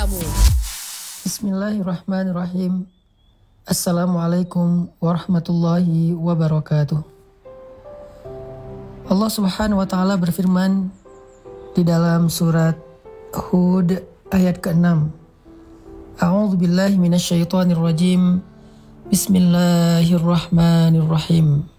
kamu. Bismillahirrahmanirrahim. Assalamualaikum warahmatullahi wabarakatuh. Allah Subhanahu wa taala berfirman di dalam surat Hud ayat ke-6. A'udzu billahi minasyaitonir rajim. Bismillahirrahmanirrahim.